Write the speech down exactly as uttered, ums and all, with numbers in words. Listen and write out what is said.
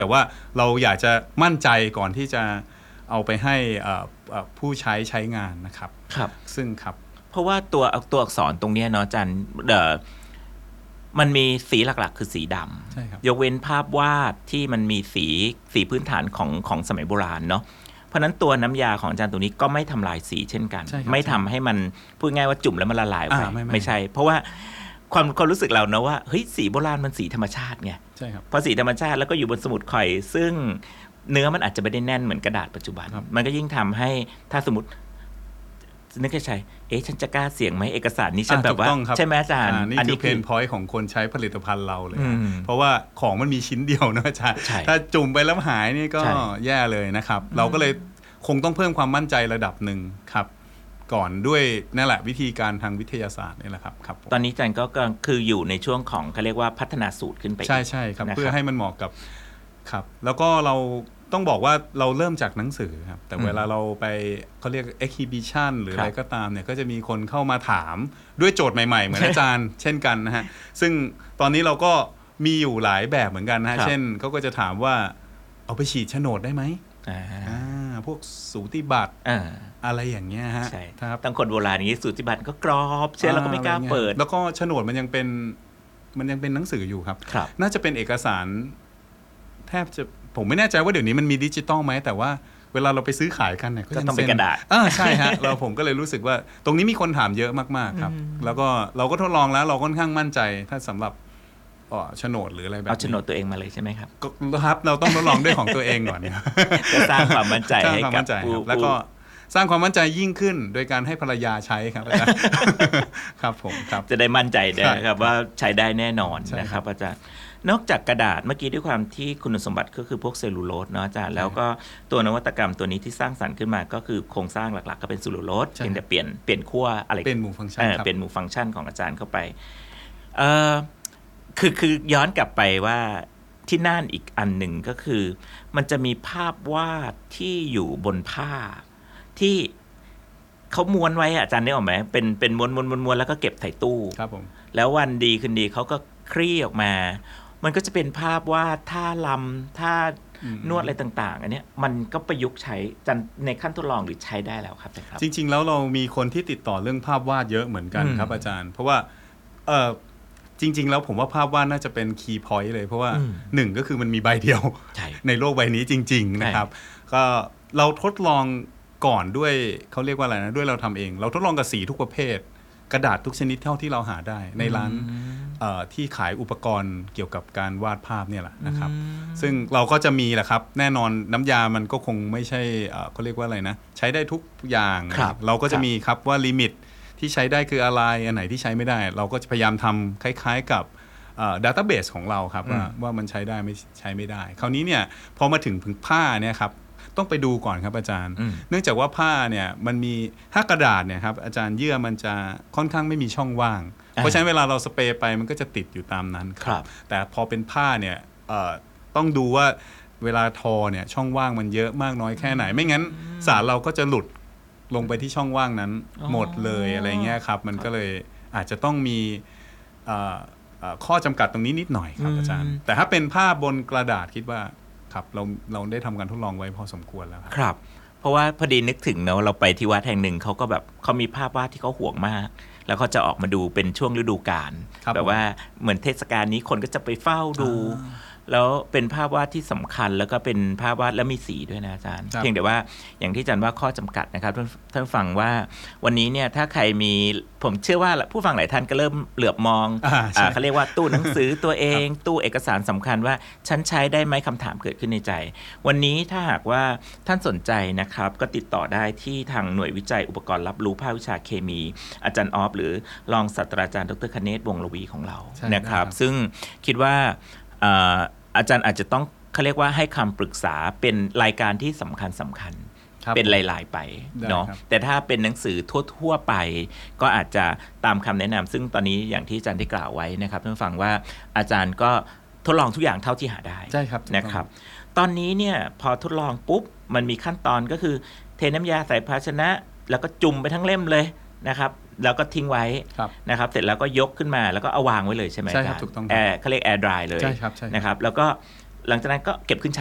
แต่ว่าเราอยากจะมั่นใจก่อนที่จะเอาไปให้ผู้ใช้ใช้งานนะครับครับซึ่งครับเพราะว่าตัวตัวอักษรตรงนี้เนาะอาจารย์เอ่อมันมีสีหลักๆคือสีดำยกเว้นภาพวาดที่มันมีสีสีพื้นฐานของของสมัยโบราณเนาะเพราะนั้นตัวน้ำยาของอาจารย์ตัวนี้ก็ไม่ทำลายสีเช่นกันไม่ทำให้มันพูดง่ายว่าจุ่มแล้วมันละลายไปไม่ไม่ใช่เพราะว่าความความรู้สึกเรานะว่าเฮ้ยสีโบราณมันสีธรรมชาติไงใช่ครับพอสีธรรมชาติแล้วก็อยู่บนสมุดข่อยซึ่งเนื้อมันอาจจะไม่ได้แน่นเหมือนกระดาษปัจจุบันมันก็ยิ่งทำให้ถ้าสมมตินึกใช่เอ๊ะฉันจะกล้าเสี่ยงไหมเอกสารนี้ฉันแบบว่าใช่ไหมอาจารย์อันนี้คือเพนพอยต์ของคนใช้ผลิตภัณฑ์เราเลยเพราะว่าของมันมีชิ้นเดียวนะอาจารย์ถ้าจุ่มไปแล้วหายนี่ก็แย่เลยนะครับเราก็เลยคงต้องเพิ่มความมั่นใจระดับหนึ่งครับก่อนด้วยนั่นแหละวิธีการทางวิทยาศาสตร์นี่แหละครับครับตอนนี้อาจารย์ก็คืออยู่ในช่วงของเขาเรียกว่าพัฒนาสูตรขึ้นไปใช่ใช่ครับเพื่อให้มันเหมาะกับครับแล้วก็เราต้องบอกว่าเราเริ่มจากหนังสือครับแต่เวลาเราไปเขาเรียก exhibition หรืออะไรก็ตามเนี่ยก็จะมีคนเข้ามาถามด้วยโจทย์ใหม่ๆเหมือนอาจารย์เช่นกันนะฮะซึ่งตอนนี้เราก็มีอยู่หลายแบบเหมือนกันนะฮะเช่นเขาก็จะถามว่าเอาไปฉีดโฉนดได้ไหมอ่าพวกสูติบัตรอะไรอย่างเงี้ยฮะใช่ครับตั้งคนโบราณอย่างนี้สูติบัตรก็กรอบเชื่อแล้วก็ไม่กล้าเปิดแล้วก็โฉนดมันยังเป็นมันยังเป็นหนังสืออยู่ครับน่าจะเป็นเอกสารแทบจะผมไม่แน่ใจว่าเดี๋ยวนี้มันมีดิจิตอลไหมแต่ว่าเวลาเราไปซื้อขายกันเนี่ยก็ต้องเป็นกระดาษอ่าใช่ฮะเราผมก็เลยรู้สึกว่าตรงนี้มีคนถามเยอะมากๆครับแล้วก็เราก็ทดลองแล้วเราค่อนข้างมั่นใจถ้าสำหรับอ๋อโฉนดหรืออะไรแบบนี้เอาโฉนดตัวเองมาเลยใช่ไหมครับครับเราต้องทดลองด้วยของตัวเองก่อนเนี่ยจะสร้างความมั่นใจให้กับผู้แล้วก็สร้างความมั่นใจยิ่งขึ้นโดยการให้ภรรยาใช้ครับอาจารย์ครับผมครับจะได้มั่นใจนะครับว่าใช้ได้แน่นอนนะครับอาจารย์นอกจากกระดาษเมื่อกี้ด้วยความที่คุณสมบัติก็คือพวกเซลลูโลสเนาะอาจารย์แล้วก็ตัวนวัตกรรมตัวนี้ที่สร้างสรรค์ขึ้นมาก็คือโครงสร้างหลักๆก็เป็นเซลลูโลสเพียงแต่เปลี่ยนเปลี่ยนขั้วอะไรเป็นหมู่ฟังก์ชันครับเป็นหมู่ฟังก์ชันของอาจารย์เข้าไปเอ่อคือคือย้อนกลับไปว่าที่น่านอีกอันหนึ่งก็คือมันจะมีภาพวาดที่อยู่บนผ้าที่เขาม้วนไว้อาจารย์ได้ออกไหมเป็นเป็นม้วนม้วนม้วนม้วนแล้วก็เก็บใส่ตู้ครับผมแล้ววันดีคืนดีเขาก็คลี่ออกมามันก็จะเป็นภาพวาดท่าลำท่านวดอะไรต่างๆอันนี้มันก็ประยุกต์ใช้จันในขั้นทดลองหรือใช้ได้แล้วครับจริงๆแล้วเรามีคนที่ติดต่อเรื่องภาพวาดเยอะเหมือนกันครับอาจารย์เพราะว่าเออจริงๆแล้วผมว่าภาพวาดน่าจะเป็นคีย์พอยต์เลยเพราะว่าหนึ่งก็คือมันมีใบเดียวในโลกใบนี้จริงๆนะครับก็เราทดลองก่อนด้วยเขาเรียกว่าอะไรนะด้วยเราทำเองเราทดลองกับสีทุกประเภทกระดาษทุกชนิดเท่าที่เราหาได้ในร้านที่ขายอุปกรณ์เกี่ยวกับการวาดภาพเนี่ยแหละนะครับซึ่งเราก็จะมีแหละครับแน่นอนน้ำยามันก็คงไม่ใช่เขาเรียกว่าอะไรนะใช้ได้ทุกอย่างเราก็จะมีครับว่าลิมิตที่ใช้ได้คืออะไรอันไหนที่ใช้ไม่ได้เราก็จะพยายามทำคล้ายๆกับดัตต้าเบสของเราครับว่าว่ามันใช้ได้ไม่ใช้ไม่ได้คราวนี้เนี่ยพอมาถึงผ้าเนี่ยครับต้องไปดูก่อนครับอาจารย์เนื่องจากว่าผ้าเนี่ยมันมีถ้ากระดาษเนี่ยครับอาจารย์เยื่อมันจะค่อนข้างไม่มีช่องว่างเพราะฉะนั้นเวลาเราสเปรย์ไปมันก็จะติดอยู่ตามนั้นครับแต่พอเป็นผ้าเนี่ยต้องดูว่าเวลาทอเนี่ยช่องว่างมันเยอะมากน้อยแค่ไหนไม่งั้นสารเราก็จะหลุดลงไปที่ช่องว่างนั้นหมดเลยอะไรเงี้ยครับมันก็เลยอาจจะต้องมีข้อจำกัดตรงนี้นิดหน่อยครับอาจารย์แต่ถ้าเป็นผ้าบนกระดาษคิดว่าครับเราเราได้ทำการทดลองไว้พอสมควรแล้วครับครับเพราะว่าพอดีนึกถึงเนาะเราไปที่วัดแห่งหนึ่งเขาก็แบบเขามีภาพวาดที่เขาห่วงมากแล้วเขาจะออกมาดูเป็นช่วงฤดูกาลแบบว่าเหมือนเทศกาลนี้คนก็จะไปเฝ้าดูแล้วเป็นภาพวาดที่สำคัญแล้วก็เป็นภาพวาดแล้วมีสีด้วยนะอาจารย์เพียงแต่ว่าอย่างที่อาจารย์ว่าข้อจำกัดนะครับท่านฟังว่าวันนี้เนี่ยถ้าใครมีผมเชื่อว่าผู้ฟังหลายท่านก็เริ่มเหลือบมองเขาเรียกว่าตู้หนังสือตัวเองตู้เอกสารสำคัญว่าฉันใช้ได้ไหมคำถามเกิดขึ้นในใจวันนี้ถ้าหากว่าท่านสนใจนะครับก็ติดต่อได้ที่ทางหน่วยวิจัยอุปกรณ์รับรู้ภาควิชาเคมีอาจารย์ออฟหรือรองศาสตราจารย์ดรคเนศวงศ์ลวีของเรานะครับซึ่งคิดว่าอาจารย์อาจจะต้องเขาเรียกว่าให้คำปรึกษาเป็นรายการที่สำคัญสำคัญเป็นหลายๆไปเนาะแต่ถ้าเป็นหนังสือทั่วๆไปก็อาจจะตามคำแนะนำซึ่งตอนนี้อย่างที่อาจารย์ได้กล่าวไว้นะครับท่านฟังว่าอาจารย์ก็ทดลองทุกอย่างเท่าที่หาได้ใช่ครับนะครับตอนนี้เนี่ยพอทดลองปุ๊บมันมีขั้นตอนก็คือเทน้ำยาใส่ภาชนะแล้วก็จุ่มไปทั้งเล่มเลยนะครับแล้วก็ทิ้งไว้นะครับเสร็จแล้วก็ยกขึ้นมาแล้วก็เอาวางไว้เลยใช่ไหมใช่ครับถูกต้องแอร์เขาเรียกแอร์ดรายเลยใช่ครับใช่นะครับแล้วก็หลังจากนั้นก็เก็บขึ้น